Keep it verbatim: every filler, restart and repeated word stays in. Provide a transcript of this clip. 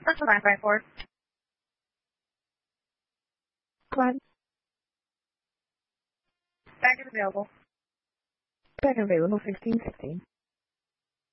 Central nine five four. Come on. Bag is available. Bag available, sixteen sixteen.